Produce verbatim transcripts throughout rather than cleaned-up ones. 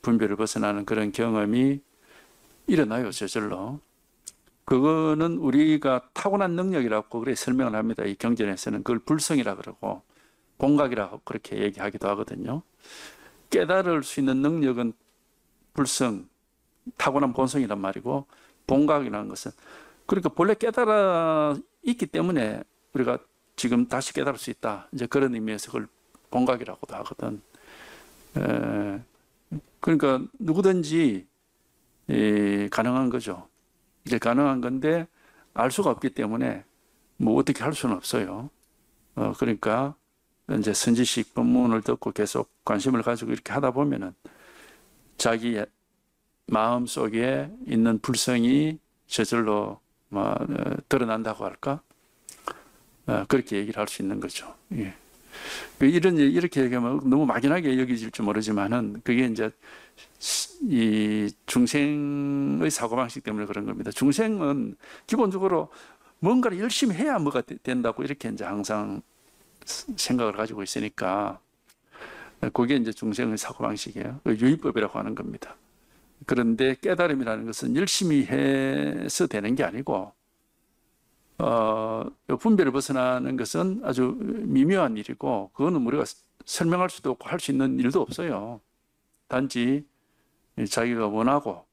분별을 벗어나는 그런 경험이 일어나요, 저절로. 그거는 우리가 타고난 능력이라고 그래 설명을 합니다. 이 경전에서는 그걸 불성이라 그러고 공각이라고 그렇게 얘기하기도 하거든요. 깨달을 수 있는 능력은 불성, 타고난 본성이란 말이고, 본각이라는 것은 그러니까 본래 깨달아 있기 때문에 우리가 지금 다시 깨달을 수 있다. 이제 그런 의미에서 그걸 본각이라고도 하거든. 에, 그러니까 누구든지 에, 가능한 거죠. 이제 가능한 건데 알 수가 없기 때문에 뭐 어떻게 할 수는 없어요. 어, 그러니까 이제 선지식 법문을 듣고 계속 관심을 가지고 이렇게 하다 보면은 자기 마음 속에 있는 불성이 저절로 뭐, 어, 드러난다고 할까? 어, 그렇게 얘기를 할 수 있는 거죠. 예. 이런, 이렇게 얘기하면 너무 막연하게 여겨질지 모르지만은 그게 이제 이 중생의 사고방식 때문에 그런 겁니다. 중생은 기본적으로 뭔가를 열심히 해야 뭐가 된다고 이렇게 이제 항상 생각을 가지고 있으니까 그게 이제 중생의 사고방식이에요. 유의법이라고 하는 겁니다. 그런데 깨달음이라는 것은 열심히 해서 되는 게 아니고 어, 분별을 벗어나는 것은 아주 미묘한 일이고 그거는 우리가 설명할 수도 없고 할 수 있는 일도 없어요. 단지 자기가 원하고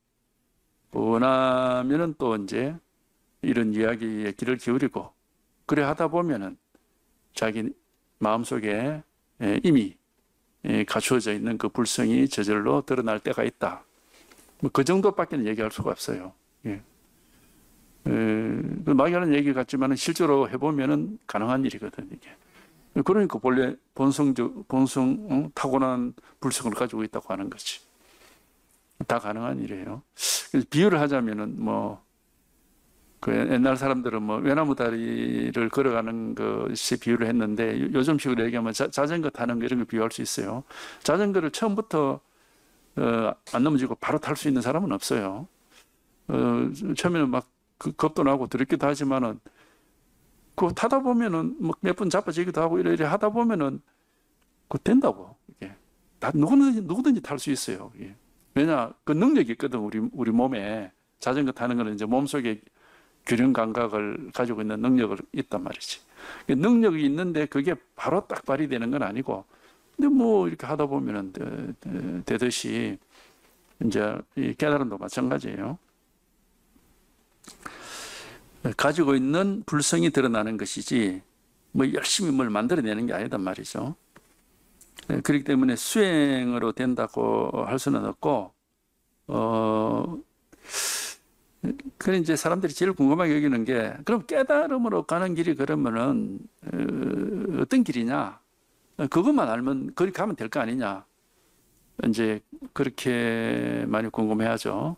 원하면은 또 이제 이런 이야기에 귀를 기울이고 그래 하다 보면은 자기 마음속에 이미 갖추어져 있는 그 불성이 저절로 드러날 때가 있다. 뭐 그 정도밖에는 얘기할 수가 없어요. 예. 막연한 얘기 같지만 실제로 해보면은 가능한 일이거든 이게. 그러니까 본래 본성적 본성 응? 타고난 불성을 가지고 있다고 하는 거지. 다 가능한 일이에요. 그래서 비유를 하자면은 뭐 그 옛날 사람들은 뭐 외나무 다리를 걸어가는 것이 비유를 했는데 요즘식으로 얘기하면 자, 자전거 타는 거 이런 거 비유할 수 있어요. 자전거를 처음부터 어, 안 넘어지고 바로 탈 수 있는 사람은 없어요. 어, 처음에는 막 그 겁도 나고 두렵기도 하지만은 그 타다 보면은 뭐 몇 번 자빠지기도 하고 이래 이래 하다 보면은 그 된다고 이게 다 누구든지 누구든지 탈 수 있어요. 이게. 왜냐 그 능력이 있거든 우리 우리 몸에 자전거 타는 거는 이제 몸 속에 균형 감각을 가지고 있는 능력을 있단 말이지. 능력이 있는데 그게 바로 딱 발휘되는 건 아니고 근데 뭐 이렇게 하다 보면은 되, 되, 되듯이 이제 이 깨달음도 마찬가지예요. 가지고 있는 불성이 드러나는 것이지 뭐 열심히 뭘 만들어내는 게 아니단 말이죠. 그렇기 때문에 수행으로 된다고 할 수는 없고 어 그래 이제 사람들이 제일 궁금하게 여기는 게 그럼 깨달음으로 가는 길이 그러면은 어, 어떤 길이냐? 그것만 알면 거기 가면 될 거 아니냐? 이제 그렇게 많이 궁금해하죠.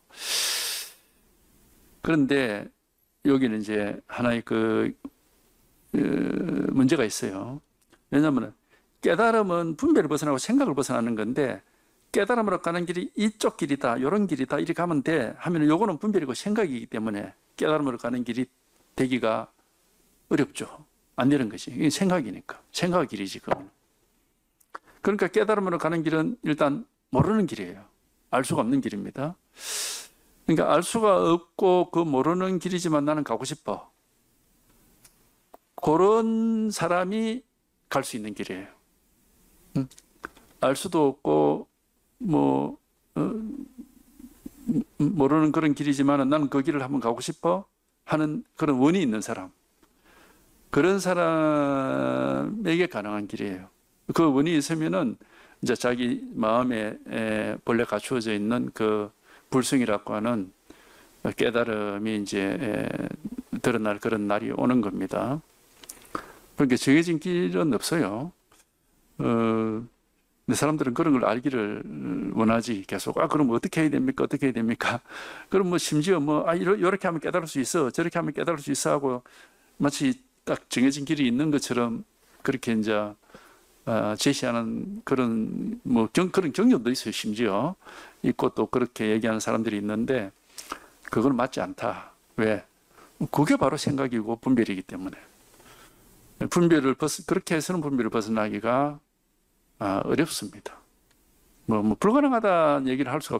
그런데 여기는 이제 하나의 그, 그 문제가 있어요. 왜냐하면 깨달음은 분별을 벗어나고 생각을 벗어나는 건데 깨달음으로 가는 길이 이쪽 길이다, 이런 길이다 이렇게 가면 돼 하면 요거는 분별이고 생각이기 때문에 깨달음으로 가는 길이 되기가 어렵죠. 안 되는 것이 이게 생각이니까 생각 길이지 그건. 그러니까 깨달음으로 가는 길은 일단 모르는 길이에요. 알 수가 없는 길입니다. 그러니까 알 수가 없고 그 모르는 길이지만 나는 가고 싶어. 그런 사람이 갈 수 있는 길이에요. 응? 알 수도 없고 뭐 어, 모르는 그런 길이지만 나는 그 길을 한번 가고 싶어 하는 그런 원이 있는 사람. 그런 사람에게 가능한 길이에요. 그 원이 있으면은 이제 자기 마음에 본래 갖추어져 있는 그 불성이라고 하는 깨달음이 이제 드러날 그런 날이 오는 겁니다. 그러니까 정해진 길은 없어요. 어, 근데 사람들은 그런 걸 알기를 원하지 계속. 아, 그럼 어떻게 해야 됩니까? 어떻게 해야 됩니까? 그럼 뭐 심지어 뭐, 아, 이렇게 하면 깨달을 수 있어. 저렇게 하면 깨달을 수 있어 하고 마치 딱 정해진 길이 있는 것처럼 그렇게 이제 어, 제시하는 그런 뭐 경, 그런 경력도 있어요. 심지어 있고 또 그렇게 얘기하는 사람들이 있는데 그건 맞지 않다. 왜? 그게 바로 생각이고 분별이기 때문에 분별을 벗 그렇게 해서는 분별을 벗어나기가 아, 어렵습니다. 뭐, 뭐 불가능하다는 얘기를 할 수가